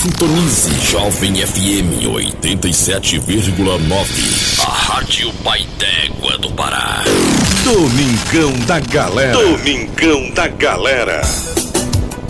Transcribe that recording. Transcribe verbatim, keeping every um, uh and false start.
Sintonize Jovem F M oitenta e sete vírgula nove, a Rádio Pai d'Égua do Pará. Domingão da Galera. Domingão da Galera.